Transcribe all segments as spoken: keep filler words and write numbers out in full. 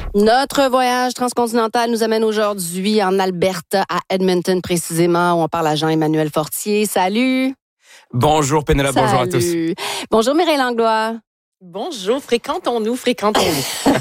Notre voyage transcontinental nous amène aujourd'hui en Alberta, à Edmonton précisément, où on parle à Jean-Emmanuel Fortier. Salut! Bonjour Pénélope, Salut. Bonjour à tous. Bonjour Mireille Langlois. Bonjour, fréquentons-nous, fréquentons-nous.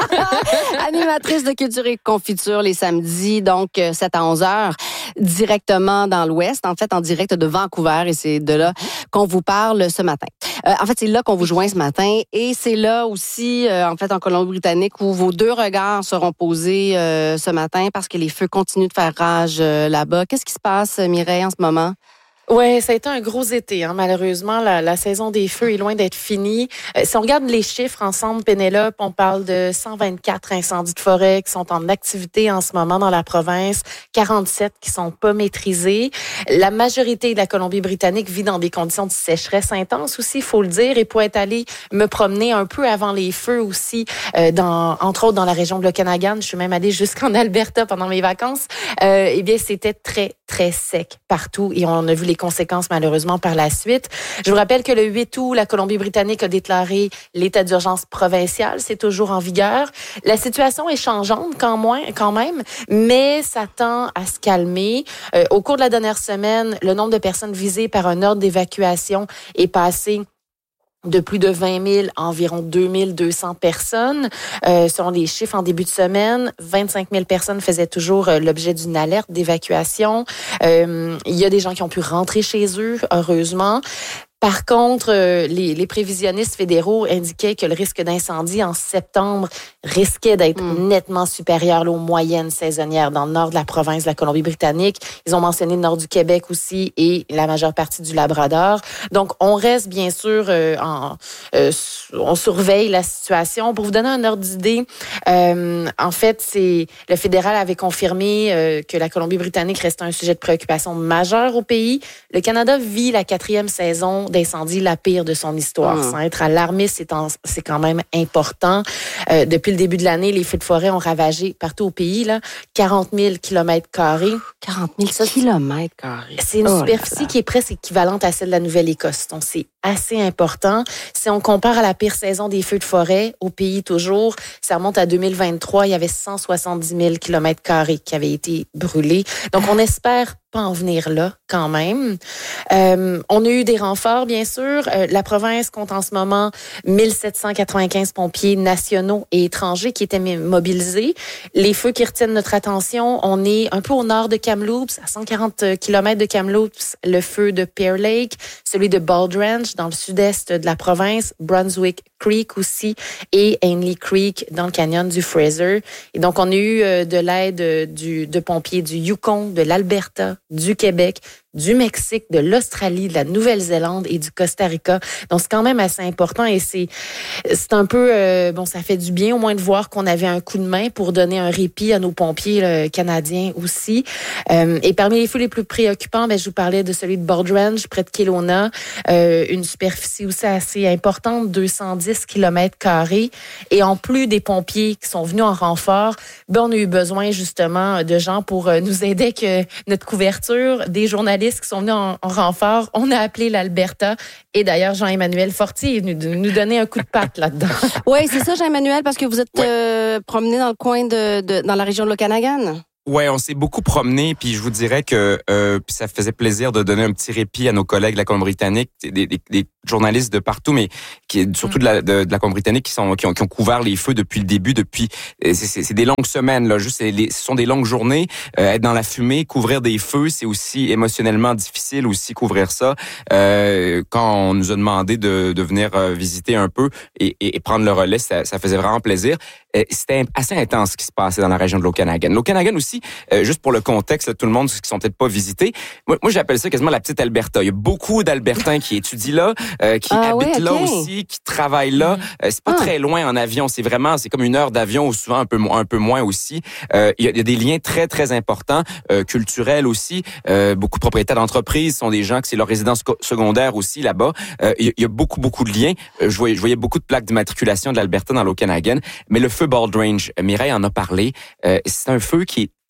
Animatrice de culture et confiture les samedis, donc sept à onze heures, directement dans l'Ouest, en fait en direct de Vancouver, et c'est de là qu'on vous parle ce matin. Euh, en fait, c'est là qu'on vous joint ce matin, et c'est là aussi, euh, en fait, en Colombie-Britannique, où vos deux regards seront posés euh, ce matin, parce que les feux continuent de faire rage euh, là-bas. Qu'est-ce qui se passe, Mireille, en ce moment? Ouais, ça a été un gros été. Hein. Malheureusement, la, la saison des feux est loin d'être finie. Euh, si on regarde les chiffres ensemble, Pénélope, on parle de cent vingt-quatre incendies de forêt qui sont en activité en ce moment dans la province, quarante-sept qui sont pas maîtrisés. La majorité de la Colombie-Britannique vit dans des conditions de sécheresse intense aussi, il faut le dire. Et pour être allée me promener un peu avant les feux aussi, euh, dans, entre autres dans la région de l'Okanagan, je suis même allée jusqu'en Alberta pendant mes vacances. Euh, eh bien, c'était très, très sec partout et on a vu les conséquences malheureusement par la suite. Je vous rappelle que le huit août, la Colombie-Britannique a déclaré l'état d'urgence provincial. C'est toujours en vigueur. La situation est changeante quand, moins, quand même, mais ça tend à se calmer. Euh, au cours de la dernière semaine, le nombre de personnes visées par un ordre d'évacuation est passé de plus de vingt mille à environ deux mille deux cents personnes. Euh, selon les chiffres en début de semaine, vingt-cinq mille personnes faisaient toujours euh, l'objet d'une alerte d'évacuation. Euh, il y a des gens qui ont pu rentrer chez eux, heureusement. Par contre, euh, les, les prévisionnistes fédéraux indiquaient que le risque d'incendie en septembre risquait d'être mmh. nettement supérieur là, aux moyennes saisonnières dans le nord de la province de la Colombie-Britannique. Ils ont mentionné le nord du Québec aussi et la majeure partie du Labrador. Donc, on reste bien sûr, euh, en, euh, on surveille la situation. Pour vous donner un ordre d'idée, euh, en fait, c'est le fédéral avait confirmé euh, que la Colombie-Britannique restait un sujet de préoccupation majeur au pays. Le Canada vit la quatrième saison d'incendie, la pire de son histoire. Mmh. Sans être alarmiste, c'est, en, c'est quand même important. Euh, depuis le début de l'année, les feux de forêt ont ravagé partout au pays, là, quarante mille kilomètres carrés. quarante mille kilomètres carrés. C'est une oh superficie là là. qui est presque équivalente à celle de la Nouvelle-Écosse. Donc, c'est assez important. Si on compare à la pire saison des feux de forêt au pays toujours, ça remonte à deux mille vingt-trois, il y avait cent soixante-dix mille kilomètres carrés qui avaient été brûlés. Donc, on espère pas en venir là quand même. Euh, on a eu des renforts, bien sûr. Euh, la province compte en ce moment mille sept cent quatre-vingt-quinze pompiers nationaux et étrangers qui étaient mobilisés. Les feux qui retiennent notre attention, on est un peu au nord de Kamloops, à cent quarante kilomètres de Kamloops, le feu de Pear Lake, celui de Bald Ranch dans le sud-est de la province, Brunswick Creek aussi et Ainley Creek dans le canyon du Fraser. Et donc, on a eu euh, de l'aide euh, du, de pompiers du Yukon, de l'Alberta, du Québec, du Mexique, de l'Australie, de la Nouvelle-Zélande et du Costa Rica. Donc, c'est quand même assez important et c'est c'est un peu... Euh, bon, ça fait du bien au moins de voir qu'on avait un coup de main pour donner un répit à nos pompiers là, canadiens aussi. Euh, et parmi les feux les plus préoccupants, ben, je vous parlais de celui de Bald Ranch, près de Kelowna, euh, une superficie aussi assez importante, deux cent dix kilomètres carrés. Et en plus des pompiers qui sont venus en renfort, ben, on a eu besoin justement de gens pour euh, nous aider avec euh, notre couverture, des journalistes qui sont venus en, en renfort. On a appelé l'Alberta et d'ailleurs, Jean-Emmanuel Fortier est venu de, nous donner un coup de patte là-dedans. Oui, c'est ça, Jean-Emmanuel, parce que vous êtes ouais. euh, promené dans le coin de, de, dans la région de l'Okanagan. Ouais, on s'est beaucoup promené, puis je vous dirais que euh, puis ça faisait plaisir de donner un petit répit à nos collègues de la Colombie-Britannique, des, des, des journalistes de partout, mais qui surtout de la de, de la Colombie-Britannique qui sont qui ont, qui ont couvert les feux depuis le début, depuis c'est, c'est, c'est des longues semaines là, juste les, ce sont des longues journées. Euh, être dans la fumée, couvrir des feux, c'est aussi émotionnellement difficile aussi couvrir ça. Euh, quand on nous a demandé de, de venir visiter un peu et, et, et prendre le relais, ça, ça faisait vraiment plaisir. Euh, c'était assez intense ce qui se passait dans la région de l'Okanagan. L'Okanagan aussi. Euh, juste pour le contexte, là, tout le monde qui sont peut-être pas visités. Moi, moi, j'appelle ça quasiment la petite Alberta. Il y a beaucoup d'Albertains qui étudient là, euh, qui ah, habitent oui, là okay. aussi, qui travaillent là. Euh, c'est pas ah. très loin en avion. C'est vraiment, c'est comme une heure d'avion ou souvent un peu un peu moins aussi. Euh, il y a, il y a des liens très très importants, euh, culturels aussi. Euh, beaucoup de propriétaires d'entreprises sont des gens que c'est leur résidence co- secondaire aussi là-bas. Euh, il, y a, il y a beaucoup beaucoup de liens. Euh, je voyais je voyais beaucoup de plaques d'immatriculation de l'Alberta dans l'Okanagan. Mais le feu Bald Range, Mireille en a parlé. Euh, c'est un feu qui est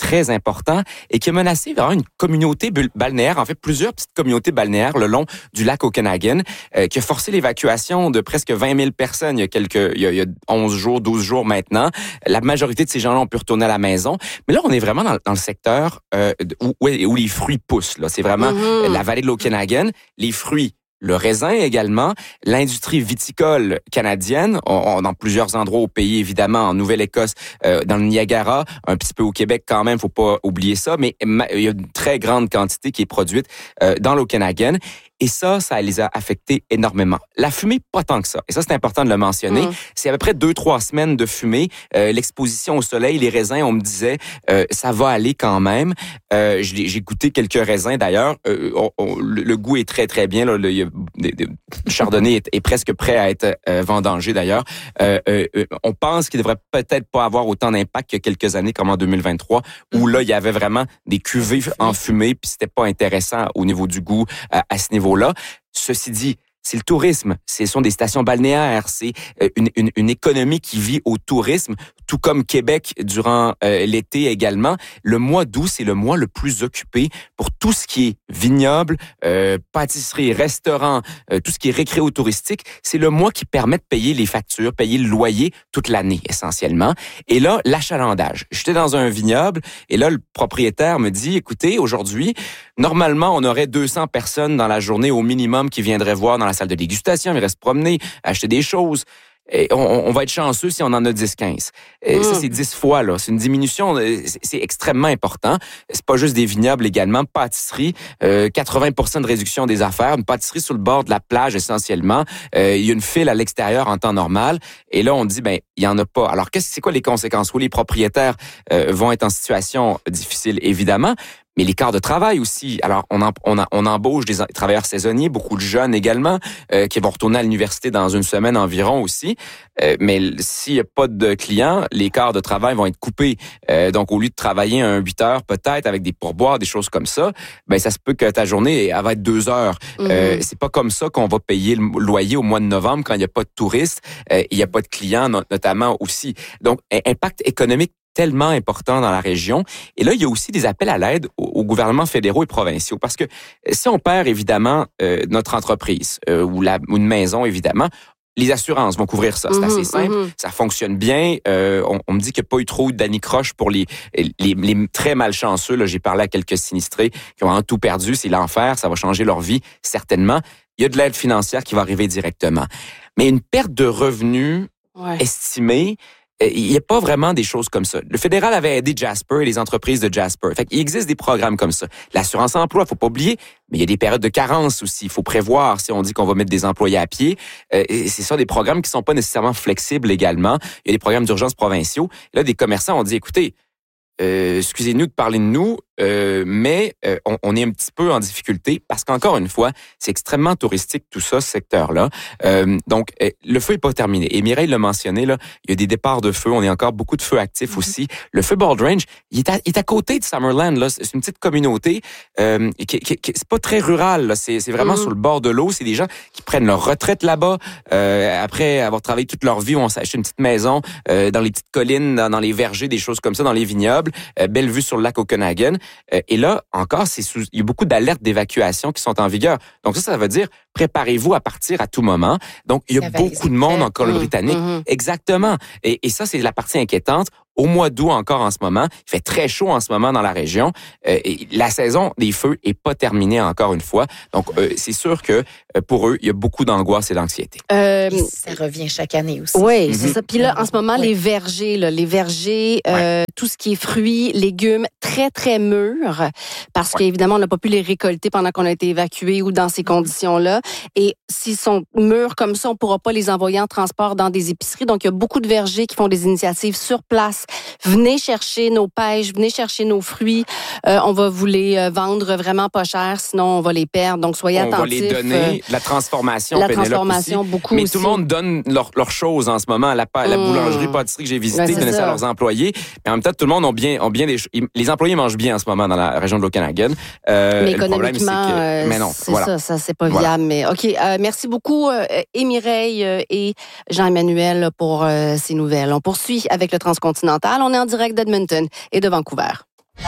très important et qui a menacé vraiment une communauté balnéaire, en fait plusieurs petites communautés balnéaires le long du lac Okanagan, euh, qui a forcé l'évacuation de presque vingt mille personnes il y a quelques, il y a, il y a onze jours, douze jours maintenant. La majorité de ces gens-là ont pu retourner à la maison. Mais là, on est vraiment dans, dans le secteur euh, où, où les fruits poussent. Là, c'est vraiment mm-hmm. la vallée de l'Okanagan, les fruits. Le raisin également, l'industrie viticole canadienne, on, on, dans plusieurs endroits au pays, évidemment, en Nouvelle-Écosse, euh, dans le Niagara, un petit peu au Québec quand même, faut pas oublier ça, mais il y a une très grande quantité qui est produite euh, dans l'Okanagan. Et ça, ça les a affectés énormément. La fumée, pas tant que ça. Et ça, c'est important de le mentionner. Mmh. C'est à peu près deux, trois semaines de fumée. Euh, l'exposition au soleil, les raisins, on me disait, euh, ça va aller quand même. Euh, j'ai, j'ai goûté quelques raisins d'ailleurs. Euh, on, on, le, le goût est très, très bien. Là. Le, le, le chardonnay est, est presque prêt à être euh, vendangé d'ailleurs. Euh, euh, on pense qu'il devrait peut-être pas avoir autant d'impact que quelques années comme en deux mille vingt-trois, où là, il y avait vraiment des cuvées en fumée, puis c'était pas intéressant au niveau du goût à, à ce niveau là. Ceci dit, c'est le tourisme, ce sont des stations balnéaires, c'est une, une, une économie qui vit au tourisme, tout comme Québec durant euh, l'été également. Le mois d'août, c'est le mois le plus occupé pour tout ce qui est vignoble, euh, pâtisserie, restaurant, euh, tout ce qui est récréo-touristique. C'est le mois qui permet de payer les factures, payer le loyer toute l'année essentiellement. Et là, l'achalandage. J'étais dans un vignoble et là, le propriétaire me dit, écoutez, aujourd'hui, normalement, on aurait deux cents personnes dans la journée au minimum qui viendraient voir dans la salle de dégustation, ils restent promener, acheter des choses. Et on, on va être chanceux si on en a dix quinze. Et mmh. Ça, c'est dix fois, là. C'est une diminution, c'est, c'est extrêmement important. C'est pas juste des vignobles également, pâtisserie, euh, quatre-vingts pour cent de réduction des affaires, une pâtisserie sur le bord de la plage essentiellement. Euh, il y a une file à l'extérieur en temps normal. Et là, on dit, ben, il y en a pas. Alors, qu'est-ce, c'est quoi les conséquences? Oui, les propriétaires euh, vont être en situation difficile, évidemment. Mais les quarts de travail aussi. Alors, on, en, on, a, on embauche des travailleurs saisonniers, beaucoup de jeunes également, euh, qui vont retourner à l'université dans une semaine environ aussi. Euh, mais s'il n'y a pas de clients, les quarts de travail vont être coupés. Euh, donc, au lieu de travailler un huit heures peut-être avec des pourboires, des choses comme ça, ben ça se peut que ta journée elle va être deux heures. Mm-hmm. Euh, c'est pas comme ça qu'on va payer le loyer au mois de novembre quand il n'y a pas de touristes, euh, il n'y a pas de clients notamment aussi. Donc, impact économique tellement important dans la région. Et là, il y a aussi des appels à l'aide aux, aux gouvernements fédéraux et provinciaux. Parce que si on perd, évidemment, euh, notre entreprise euh, ou, la, ou une maison, évidemment, les assurances vont couvrir ça. C'est mmh, assez simple. Mmh. Ça fonctionne bien. Euh, on, on me dit qu'il n'y a pas eu trop d'anicroche pour les, les, les très malchanceux. Là, j'ai parlé à quelques sinistrés qui ont tout perdu. C'est l'enfer. Ça va changer leur vie, certainement. Il y a de l'aide financière qui va arriver directement. Mais une perte de revenus ouais. estimée, il n'y a pas vraiment des choses comme ça. Le fédéral avait aidé Jasper et les entreprises de Jasper. Fait qu'il existe des programmes comme ça. L'assurance emploi, faut pas oublier, mais il y a des périodes de carence aussi. Il faut prévoir si on dit qu'on va mettre des employés à pied. Euh, et c'est ça, des programmes qui sont pas nécessairement flexibles également. Il y a des programmes d'urgence provinciaux. Là, des commerçants ont dit, écoutez, euh, excusez-nous de parler de nous, euh, mais euh, on, on est un petit peu en difficulté parce qu'encore une fois, c'est extrêmement touristique tout ça, ce secteur-là. Euh, donc, euh, le feu est pas terminé. Et Mireille l'a mentionné, là, il y a des départs de feu, on est encore beaucoup de feux actifs mm-hmm. aussi. Le feu Bald Range, il est à, il est à côté de Summerland, là. C'est une petite communauté euh, qui, qui, qui c'est pas très rural, là. C'est, c'est vraiment mm-hmm. sur le bord de l'eau. C'est des gens qui prennent leur retraite là-bas euh, après avoir travaillé toute leur vie. On s'est acheté une petite maison euh, dans les petites collines, dans, dans les vergers, des choses comme ça, dans les vignobles. Euh, belle vue sur le lac Okanagan. Euh, et là, encore, c'est sous, il y a beaucoup d'alertes d'évacuation qui sont en vigueur. Donc ça, ça veut dire préparez-vous à partir à tout moment. Donc, il y a beaucoup de monde en Colombie-Britannique. Mmh. Exactement. Et, et ça, c'est la partie inquiétante. Au mois d'août encore en ce moment, il fait très chaud en ce moment dans la région. Euh, et la saison des feux est pas terminée encore une fois. Donc, euh, c'est sûr que euh, pour eux, il y a beaucoup d'angoisse et d'anxiété. Euh, et ça revient chaque année aussi. Oui, mm-hmm. c'est ça. Puis là, en ce moment, oui. les vergers, là, les vergers, euh, ouais. tout ce qui est fruits, légumes, très, très mûrs, parce ouais. qu'évidemment, on n'a pas pu les récolter pendant qu'on a été évacués ou dans ces conditions-là. Et s'ils sont mûrs comme ça, on ne pourra pas les envoyer en transport dans des épiceries. Donc, il y a beaucoup de vergers qui font des initiatives sur place. Venez chercher nos pêches, venez chercher nos fruits. Euh, on va vous les vendre vraiment pas cher, sinon on va les perdre. Donc, soyez on attentifs. On va les donner. La transformation, la Pénélope transformation, aussi. beaucoup Mais aussi. tout le monde donne leurs leur choses en ce moment. La, la mmh. boulangerie, pâtisserie que j'ai visitée, ouais, donnait ça à leurs employés. Mais en même temps, tout le monde ont bien, ont bien des Les employés mangent bien en ce moment dans la région de l'Okanagan. Euh, mais économiquement, le problème, c'est que... mais non, c'est voilà. ça, ça c'est pas voilà. viable. Mais OK, euh, merci beaucoup, euh, et Mireille euh, et Jean-Emmanuel pour euh, ces nouvelles. On poursuit avec le Transcontinental. On est en direct d'Edmonton et de Vancouver.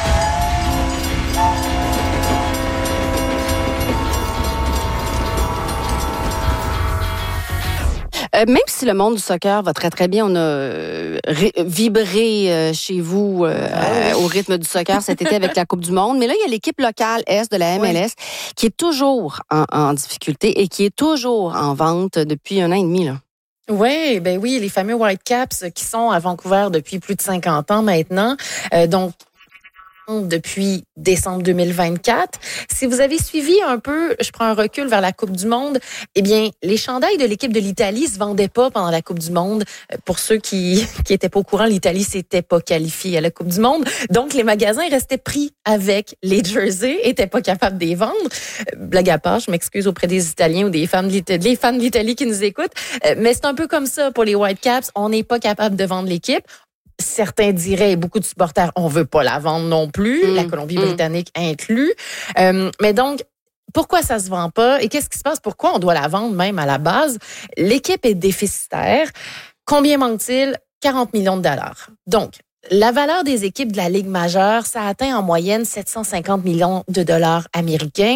Euh, même si le monde du soccer va très, très bien, on a euh, ré- vibré euh, chez vous euh, ah oui. au rythme du soccer cet été avec la Coupe du Monde. Mais là, il y a l'équipe locale Est de la M L S oui. qui est toujours en, en difficulté et qui est toujours en vente depuis un an et demi, là. Oui, ben oui, les fameux Whitecaps qui sont à Vancouver depuis plus de cinquante ans maintenant. Euh, donc, depuis décembre deux mille vingt-quatre. Si vous avez suivi un peu, je prends un recul vers la Coupe du Monde, eh bien, les chandails de l'équipe de l'Italie se vendaient pas pendant la Coupe du Monde. Pour ceux qui qui étaient pas au courant, l'Italie s'était pas qualifiée à la Coupe du Monde. Donc, les magasins restaient pris avec les jerseys, étaient pas capables de les vendre. Blague à part, je m'excuse auprès des Italiens ou des fans de l'Italie, les fans de l'Italie qui nous écoutent. Mais c'est un peu comme ça pour les Whitecaps. On n'est pas capable de vendre l'équipe. Certains diraient, beaucoup de supporters, on veut pas la vendre non plus, mmh, la Colombie-Britannique mmh. inclus. Euh, mais donc, pourquoi ça se vend pas et qu'est-ce qui se passe? Pourquoi on doit la vendre même à la base? L'équipe est déficitaire. Combien manque-t-il? quarante millions de dollars. Donc, la valeur des équipes de la Ligue majeure, ça atteint en moyenne sept cent cinquante millions de dollars américains.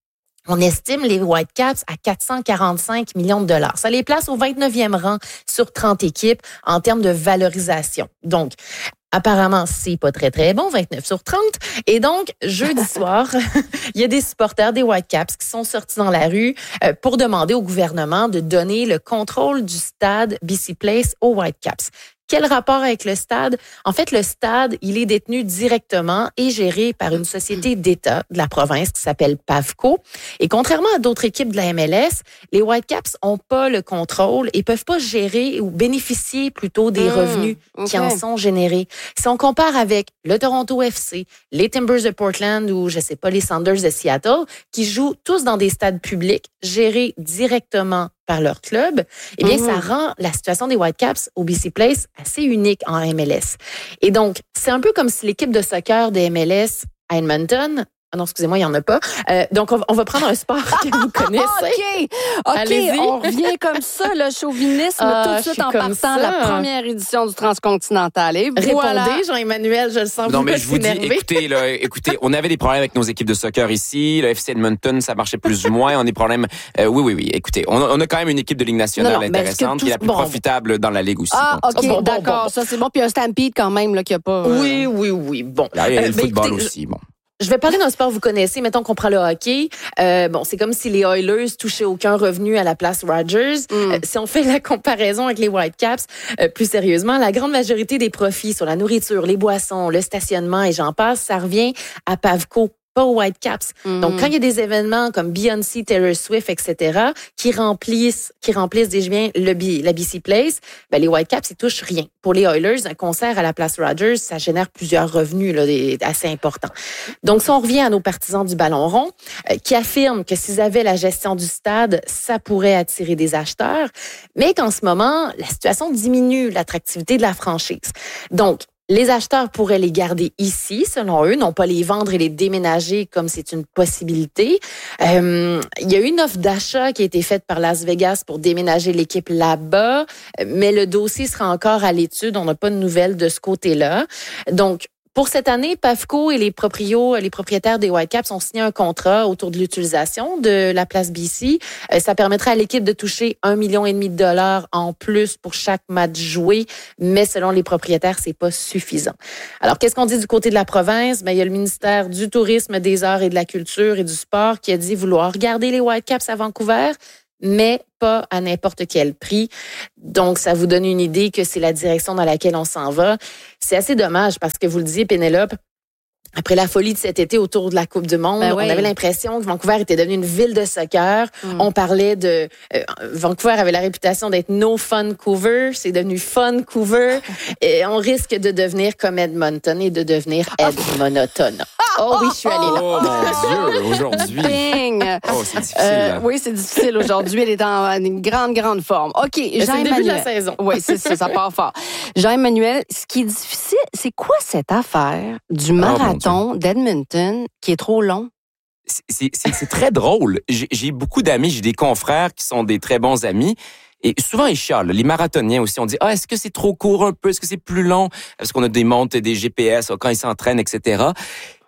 On estime les Whitecaps à quatre cent quarante-cinq millions de dollars. Ça les place au vingt-neuvième rang sur trente équipes en termes de valorisation. Donc, apparemment, c'est pas très, très bon, vingt-neuf sur trente. Et donc, jeudi soir, il y a des supporters des Whitecaps qui sont sortis dans la rue pour demander au gouvernement de donner le contrôle du stade B C Place aux Whitecaps. Quel rapport avec le stade? En fait, le stade, il est détenu directement et géré par une société d'État de la province qui s'appelle Pavco. Et contrairement à d'autres équipes de la M L S, les Whitecaps ont pas le contrôle et peuvent pas gérer ou bénéficier plutôt des mmh, revenus okay. qui en sont générés. Si on compare avec le Toronto F C, les Timbers de Portland ou, je sais pas, les Sounders de Seattle, qui jouent tous dans des stades publics gérés directement par leur club, eh bien, mmh. ça rend la situation des Whitecaps au B C Place assez unique en M L S. Et donc, c'est un peu comme si l'équipe de soccer des M L S à Edmonton, ah non, excusez-moi, il n'y en a pas. Euh, donc, on, on va prendre un sport que vous connaissez. OK, OK, allez-y. On revient comme ça, le chauvinisme, ah, tout de suite en partant ça. La première édition du Transcontinental. Et voilà. Répondez, Jean-Emmanuel, je le sens. Non, mais je vous dis, écoutez, là, écoutez, on avait des problèmes avec nos équipes de soccer ici. Le F C Edmonton, ça marchait plus ou moins. On a des problèmes. Euh, oui, oui, oui. Écoutez, on a, on a quand même une équipe de Ligue nationale non, non, intéressante qui est la plus bon. profitable dans la Ligue aussi. Ah, donc, OK, bon, d'accord. Bon, bon, bon. Ça, c'est bon. Puis un Stampede quand même, là, qu'il n'y a pas. Euh... Oui, oui, oui. Bon. Là, il y a euh, le football écoutez, aussi. Bon. Je vais parler d'un sport que vous connaissez. Mettons qu'on prend le hockey. Euh, bon, c'est comme si les Oilers touchaient aucun revenu à la place Rogers. Mm. Euh, si on fait la comparaison avec les Whitecaps, euh, plus sérieusement, la grande majorité des profits sur la nourriture, les boissons, le stationnement et j'en passe, ça revient à Pavco, pas aux Whitecaps. Mm. Donc, quand il y a des événements comme Beyoncé, Taylor Swift, et cetera, qui remplissent, qui remplissent des biens le B, la B C Place, ben, les Whitecaps, ils touchent rien. Pour les Oilers, un concert à la place Rogers, ça génère plusieurs revenus là, des, assez importants. Donc, si on revient à nos partisans du ballon rond, euh, qui affirment que s'ils avaient la gestion du stade, ça pourrait attirer des acheteurs, mais qu'en ce moment, la situation diminue l'attractivité de la franchise. Donc, les acheteurs pourraient les garder ici, selon eux, non pas les vendre et les déménager comme c'est une possibilité. Euh, il y a eu une offre d'achat qui a été faite par Las Vegas pour déménager l'équipe là-bas, mais le dossier sera encore à l'étude. On n'a pas de nouvelles de ce côté-là. Donc, pour cette année, Pavco et les proprios, les propriétaires des Whitecaps ont signé un contrat autour de l'utilisation de la place B C. Euh, ça permettrait à l'équipe de toucher un million et demi de dollars en plus pour chaque match joué, mais selon les propriétaires, c'est pas suffisant. Alors, qu'est-ce qu'on dit du côté de la province? Ben, il y a le ministère du Tourisme, des Arts et de la Culture et du Sport qui a dit vouloir garder les Whitecaps à Vancouver, mais pas à n'importe quel prix. Donc, ça vous donne une idée que c'est la direction dans laquelle on s'en va. C'est assez dommage parce que vous le disiez, Pénélope, après la folie de cet été autour de la Coupe du Monde, ben oui. on avait l'impression que Vancouver était devenu une ville de soccer. Mm. On parlait de... Euh, Vancouver avait la réputation d'être no fun Couver. C'est devenu fun Couver. Et on risque de devenir comme Edmonton et de devenir Ed monotone. Oh oui, je suis allée là. Oh mon Dieu, aujourd'hui. Bing. Oh, c'est difficile. Euh, oui, c'est difficile aujourd'hui. Elle est en une grande, grande forme. OK, Jean-Emmanuel. C'est le début de la saison. Oui, c'est ça, ça part fort. Jean-Emmanuel, ce qui est difficile, c'est quoi cette affaire du marathon oh, d'Edmonton qui est trop long? C'est, c'est, c'est très drôle. J'ai, j'ai beaucoup d'amis, j'ai des confrères qui sont des très bons amis. Et souvent, ils chialent. Les marathoniens aussi, on dit, ah, est-ce que c'est trop court un peu? Est-ce que c'est plus long? Est-ce qu'on a des montres, des G P S quand ils s'entraînent, et cetera.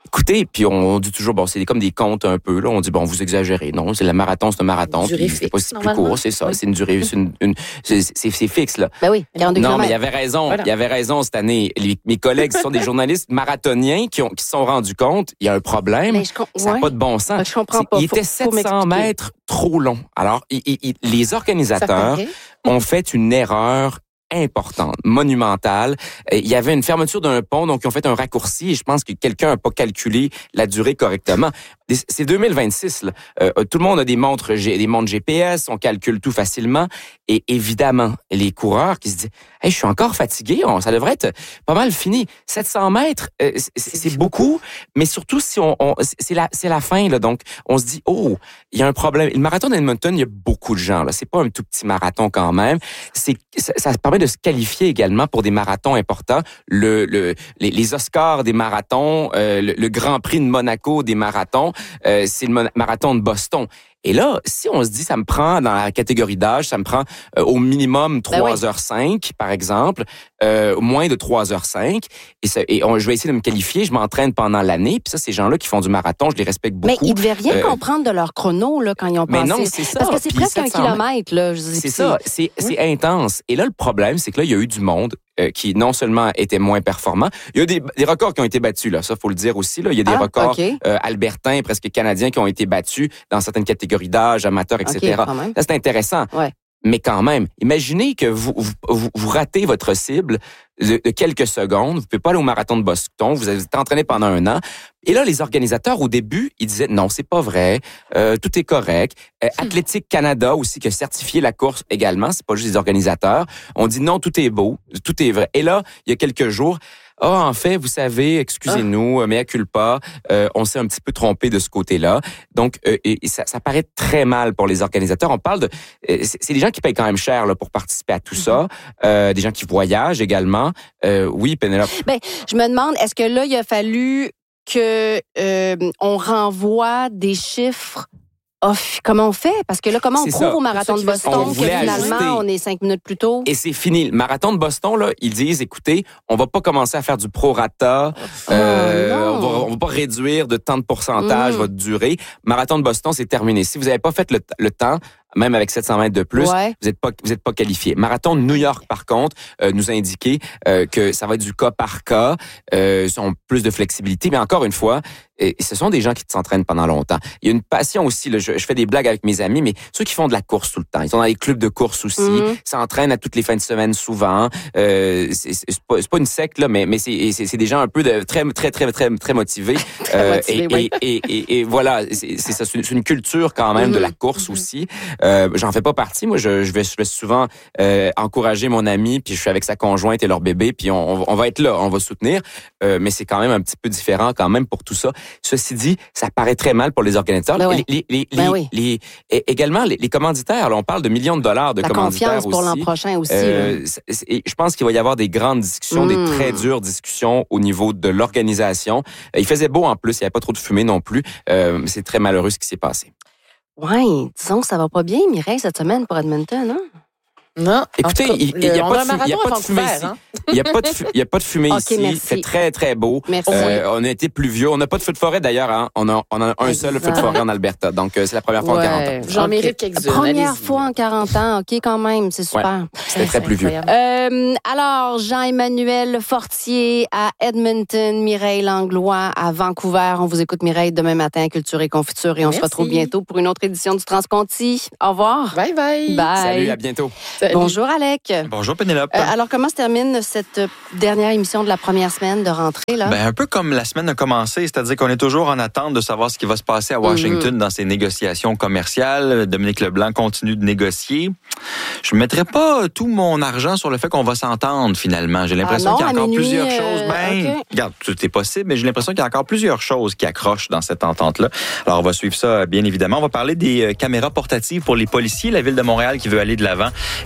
Écoutez, puis on dit toujours, bon, c'est comme des comptes un peu, là. On dit, bon, vous exagérez. Non, c'est le marathon, c'est un marathon. Durée Puis c'est pas fixe, si plus court, c'est ça. Oui. C'est une durée, c'est une, une c'est, c'est, c'est fixe, là. Ben oui, quarante-deux Non, kilomètres. mais il y avait raison. Voilà. Il y avait raison cette année. Les, mes collègues sont des journalistes marathoniens qui ont, qui se sont rendus compte, il y a un problème. Mais je com- ça n'a ouais. pas de bon sens. Ben, je comprends pas. Il faut, était faut sept cents mètres trop long. Alors, il, il, il, les organisateurs ont fait une erreur importante, monumentale. Il y avait une fermeture d'un pont, donc ils ont fait un raccourci et je pense que quelqu'un n'a pas calculé la durée correctement. C'est deux mille vingt-six, là. Euh, tout le monde a des montres, des montres G P S, on calcule tout facilement et évidemment, les coureurs qui se disent « Hey, je suis encore fatigué, on, ça devrait être pas mal fini. » sept cents mètres, euh, c'est, c'est beaucoup, mais surtout si on, on c'est la c'est la fin là, donc on se dit « Oh, il y a un problème. » Le marathon d'Edmonton, il y a beaucoup de gens là, c'est pas un tout petit marathon quand même. C'est ça, ça permet de se qualifier également pour des marathons importants, le, le les, les Oscars des marathons, euh, le, le Grand Prix de Monaco des marathons, euh, c'est le marathon de Boston. Et là, si on se dit, ça me prend dans la catégorie d'âge, ça me prend euh, au minimum trois heures cinq, par exemple, euh, moins de trois heures cinq, et, ça, et on, je vais essayer de me qualifier, je m'entraîne pendant l'année, puis ça, ces gens-là qui font du marathon, je les respecte beaucoup. Mais ils devaient rien euh, comprendre de leur chrono là quand ils ont mais passé. non, c'est ça. Parce que c'est Puis presque un sept cents kilomètre là. Je dis, c'est ça, c'est, c'est oui. intense. Et là, le problème, c'est que là, il y a eu du monde euh, qui non seulement était moins performant, il y a des, des records qui ont été battus là, ça faut le dire aussi là. Il y a des ah, records okay. euh, albertains, presque canadiens, qui ont été battus dans certaines catégories d'âge, amateurs, et cetera. Okay, ça c'est intéressant. Ouais. Mais quand même, imaginez que vous, vous, vous ratez votre cible de, de quelques secondes. Vous pouvez pas aller au marathon de Boston. Vous avez été entraîné pendant un an. Et là, les organisateurs, au début, ils disaient non, c'est pas vrai. Euh, tout est correct. Euh, Athlétique Canada aussi, qui a certifié la course également. C'est pas juste les organisateurs. On dit non, tout est beau, tout est vrai. Et là, il y a quelques jours, ah, oh, en fait, vous savez, excusez-nous, ah. mea culpa, euh, on s'est un petit peu trompé de ce côté-là. Donc, euh, et, et ça, ça paraît très mal pour les organisateurs. On parle de, euh, c'est, c'est des gens qui payent quand même cher là pour participer à tout mm-hmm. ça, euh, des gens qui voyagent également. Euh, oui, Pénélope. Ben, je me demande, est-ce que là, il a fallu que euh, on renvoie des chiffres? Oh, comment on fait? Parce que là, comment c'est on prouve ça. au marathon de Boston que finalement, ajuster. on est cinq minutes plus tôt? Et c'est fini. Le marathon de Boston, là, ils disent, écoutez, on va pas commencer à faire du prorata. Oh, euh, on va, on va pas réduire de tant de pourcentage mm. votre durée. Marathon de Boston, c'est terminé. Si vous avez pas fait le, le temps, même avec sept cents mètres de plus, ouais. vous êtes pas vous êtes pas qualifié. Marathon de New York, par contre, euh, nous a indiqué euh, que ça va être du cas par cas, euh, ils ont plus de flexibilité, mais encore une fois, et ce sont des gens qui s'entraînent pendant longtemps. Il y a une passion aussi, là, je, je fais des blagues avec mes amis, mais ceux qui font de la course tout le temps, ils sont dans les clubs de course aussi, mm. s'entraînent à toutes les fins de semaine souvent. Euh, c'est, c'est, pas, c'est pas une secte là, mais mais c'est, c'est c'est des gens un peu de très très très très très motivés. très euh, motivés, et, oui. et, et, et et voilà, c'est, c'est ça, c'est une culture quand même mm. de la course mm. aussi. Euh, j'en fais pas partie. Moi, je, je, vais, je vais souvent euh, encourager mon ami, puis je suis avec sa conjointe et leur bébé, puis on, on va être là, on va soutenir. Euh, mais c'est quand même un petit peu différent quand même pour tout ça. Ceci dit, ça paraît très mal pour les organisateurs. Ben oui. les, les, les, ben les, oui. les, les, également, les, les commanditaires, là, on parle de millions de dollars de la commanditaires confiance pour aussi. l'an prochain aussi. Euh, c'est, c'est, je pense qu'il va y avoir des grandes discussions, mm. des très dures discussions au niveau de l'organisation. Il faisait beau en plus, il n'y avait pas trop de fumée non plus. Euh, c'est très malheureux ce qui s'est passé. Oui, disons que ça va pas bien, Mireille, cette semaine pour Edmonton, non? Non. Écoutez, cas, il n'y a, a, a pas de fumée ici. Hein? Il n'y a pas de, il y a pas de fumée okay, ici. Merci. C'est très, très beau. Merci. Euh, on a été pluvieux. On n'a pas de feu de forêt d'ailleurs. Hein. On a, on a un exact. seul feu de forêt en Alberta. Donc, euh, c'est la première fois ouais. en quarante ans. J'en okay. mérite quelques-unes. Première allez-y. fois en quarante ans. OK, quand même. C'est super. Ouais. C'était très pluvieux. Euh, alors, Jean-Emmanuel Fortier à Edmonton, Mireille Langlois à Vancouver. On vous écoute, Mireille, demain matin à Culture et Confiture. Et on Merci. se retrouve bientôt pour une autre édition du Transconti. Au revoir. Bye bye. Bye. Salut, à bientôt. Salut. Bonjour, Alec. Bonjour Pénélope. Euh, alors, comment se termine cette dernière émission de la première semaine de rentrée, là? Ben, un peu comme la semaine a commencé, c'est-à-dire qu'on est toujours en attente de savoir ce qui va se passer à Washington mm-hmm. dans ces négociations commerciales. Dominique Leblanc continue de négocier. Je ne mettrai pas tout mon argent sur le fait qu'on va s'entendre finalement. J'ai l'impression ah non, qu'il y a encore minuit, plusieurs euh, choses. Ben, okay. regarde, tout est possible, mais j'ai l'impression qu'il y a encore plusieurs choses qui accrochent dans cette entente-là. Alors, on va suivre ça, bien évidemment. On va parler des caméras portatives pour les policiers. La Ville de Montréal qui veut aller de l'avant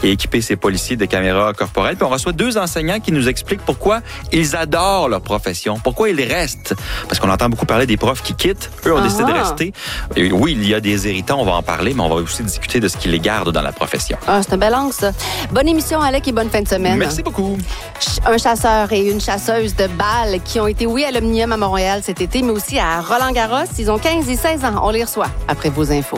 et équiper ses policiers de caméras corporelles. Puis on reçoit deux enseignants qui nous expliquent pourquoi ils adorent leur profession, pourquoi ils restent. Parce qu'on entend beaucoup parler des profs qui quittent. Eux ont uh-huh. décidé de rester. Et oui, il y a des irritants, on va en parler, mais on va aussi discuter de ce qui les garde dans la profession. Ah, c'est un bel angle, ça. Bonne émission, Alec, et bonne fin de semaine. Merci beaucoup. Un chasseur et une chasseuse de balles qui ont été, oui, à l'Omnium à Montréal cet été, mais aussi à Roland-Garros. Ils ont quinze et seize ans. On les reçoit après vos infos.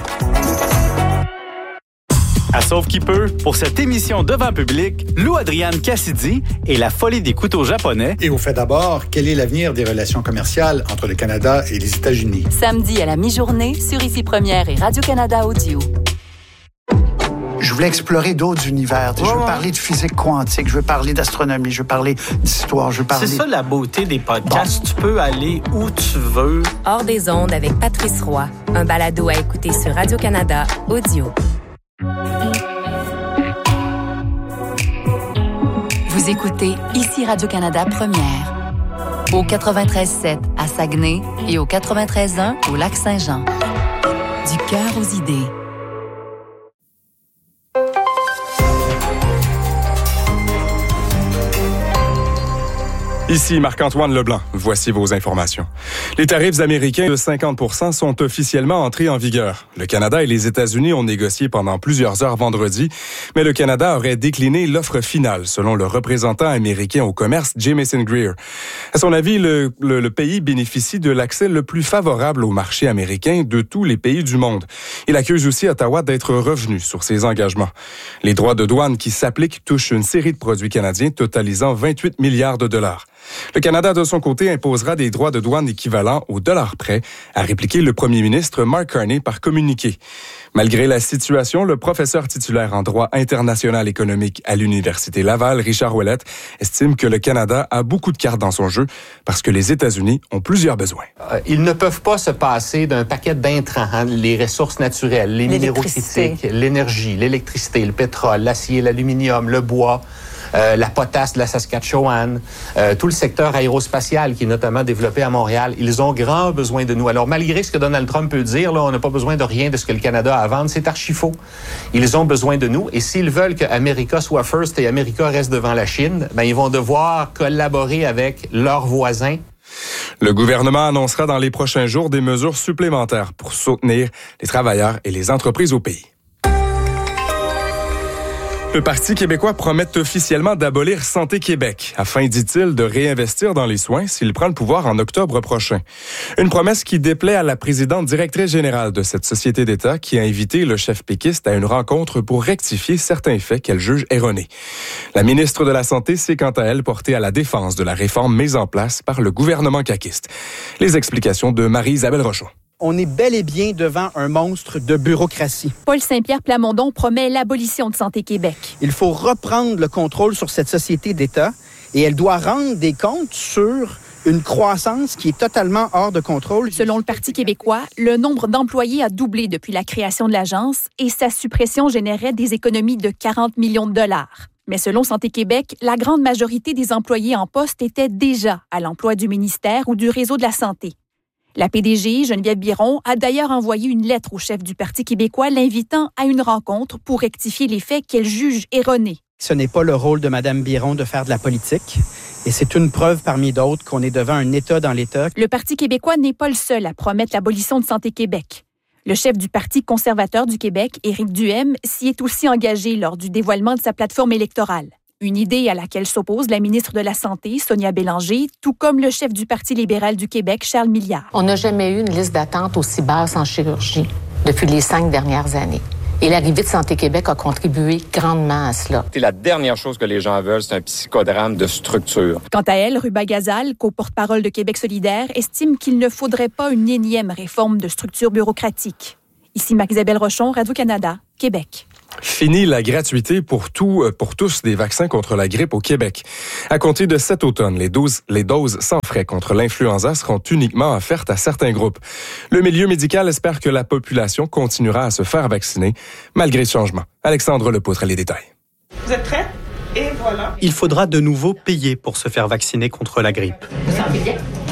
À Sauve qui peut, pour cette émission devant public, Lou Adrienne Cassidy et la folie des couteaux japonais. Et au fait d'abord, quel est l'avenir des relations commerciales entre le Canada et les États-Unis? Samedi à la mi-journée, sur Ici Première et Radio-Canada Audio. Je voulais explorer d'autres univers. Je veux parler de physique quantique, je veux parler d'astronomie, je veux parler d'histoire, je veux parler... C'est ça la beauté des podcasts. Bon. Tu peux aller où tu veux. Hors des ondes avec Patrice Roy. Un balado à écouter sur Radio-Canada Audio. Vous écoutez Ici Radio-Canada Première. Au quatre-vingt-treize sept à Saguenay et au quatre-vingt-treize un au Lac-Saint-Jean. Du cœur aux idées. Ici Marc-Antoine Leblanc. Voici vos informations. Les tarifs américains de cinquante pour cent sont officiellement entrés en vigueur. Le Canada et les États-Unis ont négocié pendant plusieurs heures vendredi, mais le Canada aurait décliné l'offre finale, selon le représentant américain au commerce, Jamieson Greer. À son avis, le, le, le pays bénéficie de l'accès le plus favorable au marché américain de tous les pays du monde. Il accuse aussi Ottawa d'être revenu sur ses engagements. Les droits de douane qui s'appliquent touchent une série de produits canadiens totalisant vingt-huit milliards de dollars. Le Canada, de son côté, imposera des droits de douane équivalents au dollar près, a répliqué le premier ministre Mark Carney par communiqué. Malgré la situation, le professeur titulaire en droit international économique à l'Université Laval, Richard Ouellette, estime que le Canada a beaucoup de cartes dans son jeu parce que les États-Unis ont plusieurs besoins. Euh, ils ne peuvent pas se passer d'un paquet d'intrants, hein, les ressources naturelles, les minéraux critiques, l'énergie, l'électricité, le pétrole, l'acier, l'aluminium, le bois. Euh, la potasse de la Saskatchewan, euh, tout le secteur aérospatial qui est notamment développé à Montréal. Ils ont grand besoin de nous. Alors, malgré ce que Donald Trump peut dire, là, on n'a pas besoin de rien de ce que le Canada a à vendre. C'est archi faux. Ils ont besoin de nous. Et s'ils veulent que America soit first et America reste devant la Chine, ben, ils vont devoir collaborer avec leurs voisins. Le gouvernement annoncera dans les prochains jours des mesures supplémentaires pour soutenir les travailleurs et les entreprises au pays. Le Parti québécois promet officiellement d'abolir Santé Québec, afin, dit-il, de réinvestir dans les soins s'il prend le pouvoir en octobre prochain. Une promesse qui déplaît à la présidente directrice générale de cette société d'État qui a invité le chef péquiste à une rencontre pour rectifier certains faits qu'elle juge erronés. La ministre de la Santé s'est quant à elle portée à la défense de la réforme mise en place par le gouvernement caquiste. Les explications de Marie-Isabelle Rochon. On est bel et bien devant un monstre de bureaucratie. Paul Saint-Pierre Plamondon promet l'abolition de Santé Québec. Il faut reprendre le contrôle sur cette société d'État et elle doit rendre des comptes sur une croissance qui est totalement hors de contrôle. Selon le Parti québécois, le nombre d'employés a doublé depuis la création de l'agence et sa suppression générait des économies de quarante millions de dollars. Mais selon Santé Québec, la grande majorité des employés en poste étaient déjà à l'emploi du ministère ou du réseau de la santé. La P D G, Geneviève Biron, a d'ailleurs envoyé une lettre au chef du Parti québécois l'invitant à une rencontre pour rectifier les faits qu'elle juge erronés. Ce n'est pas le rôle de Mme Biron de faire de la politique. Et c'est une preuve parmi d'autres qu'on est devant un État dans l'État. Le Parti québécois n'est pas le seul à promettre l'abolition de Santé Québec. Le chef du Parti conservateur du Québec, Éric Duhaime, s'y est aussi engagé lors du dévoilement de sa plateforme électorale. Une idée à laquelle s'oppose la ministre de la Santé, Sonia Bélanger, tout comme le chef du Parti libéral du Québec, Charles Milliard. On n'a jamais eu une liste d'attente aussi basse en chirurgie depuis les cinq dernières années. Et l'arrivée de Santé Québec a contribué grandement à cela. La dernière chose que les gens veulent, c'est un psychodrame de structure. Quant à elle, Ruba Gazal, co-porte-parole de Québec solidaire, estime qu'il ne faudrait pas une énième réforme de structure bureaucratique. Ici Marie-Isabelle Rochon, Radio-Canada, Québec. Fini la gratuité pour tout, pour tous des vaccins contre la grippe au Québec. À compter de cet automne, les doses, les doses sans frais contre l'influenza seront uniquement offertes à certains groupes. Le milieu médical espère que la population continuera à se faire vacciner malgré ce changement. Alexandre Lepoutre a les détails. Vous êtes prêts? Et voilà. Il faudra de nouveau payer pour se faire vacciner contre la grippe. Vous sentez bien?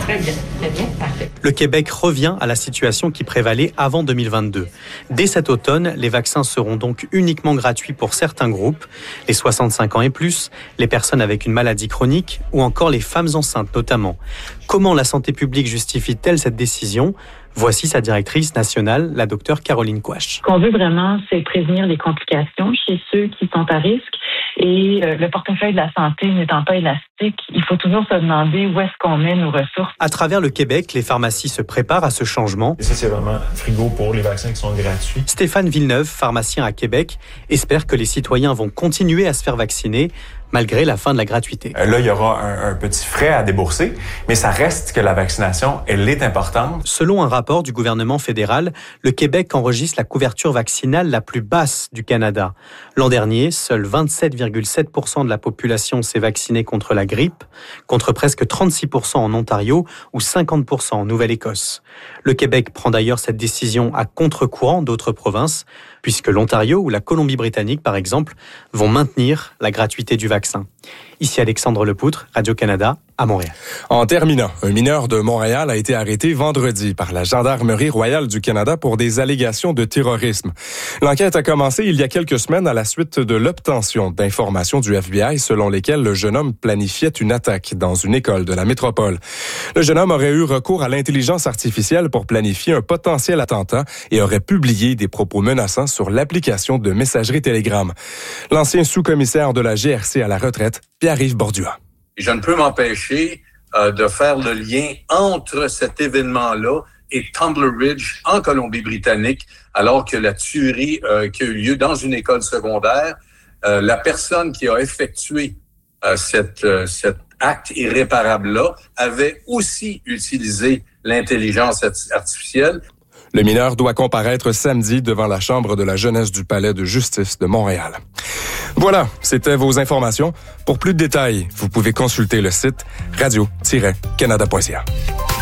Très bien, très bien, parfait. Le Québec revient à la situation qui prévalait avant deux mille vingt-deux. Dès cet automne, les vaccins seront donc uniquement gratuits pour certains groupes, les soixante-cinq ans et plus, les personnes avec une maladie chronique ou encore les femmes enceintes notamment. Comment la santé publique justifie-t-elle cette décision ? Voici sa directrice nationale, la docteure Caroline Quach. Ce qu'on veut vraiment, c'est prévenir les complications chez ceux qui sont à risque. Et euh, le portefeuille de la santé n'étant pas élastique, il faut toujours se demander où est-ce qu'on met nos ressources. À travers le Québec, les pharmacies se préparent à ce changement. Et ça, c'est vraiment frigo pour les vaccins qui sont gratuits. Stéphane Villeneuve, pharmacien à Québec, espère que les citoyens vont continuer à se faire vacciner malgré la fin de la gratuité. Là, il y aura un, un petit frais à débourser, mais ça reste que la vaccination, elle est importante. Selon un rapport du gouvernement fédéral, le Québec enregistre la couverture vaccinale la plus basse du Canada. L'an dernier, seuls vingt-sept virgule sept pour cent de la population s'est vaccinée contre la grippe, contre presque trente-six pour cent en Ontario ou cinquante pour cent en Nouvelle-Écosse. Le Québec prend d'ailleurs cette décision à contre-courant d'autres provinces, puisque l'Ontario ou la Colombie-Britannique, par exemple, vont maintenir la gratuité du vaccin. Ici Alexandre Lepoutre, Radio-Canada, à Montréal. En terminant, un mineur de Montréal a été arrêté vendredi par la Gendarmerie royale du Canada pour des allégations de terrorisme. L'enquête a commencé il y a quelques semaines à la suite de l'obtention d'informations du F B I selon lesquelles le jeune homme planifiait une attaque dans une école de la métropole. Le jeune homme aurait eu recours à l'intelligence artificielle pour planifier un potentiel attentat et aurait publié des propos menaçants sur l'application de messagerie Telegram. L'ancien sous-commissaire de la G R C à la retraite, Pierre-Yves Bordua. Je ne peux m'empêcher euh, de faire le lien entre cet événement-là et Tumbler Ridge en Colombie-Britannique, alors que la tuerie euh, qui a eu lieu dans une école secondaire, euh, la personne qui a effectué euh, cette, euh, cet acte irréparable-là avait aussi utilisé l'intelligence artificielle. Le mineur doit comparaître samedi devant la Chambre de la jeunesse du Palais de justice de Montréal. Voilà, c'était vos informations. Pour plus de détails, vous pouvez consulter le site radio tiret canada point c a.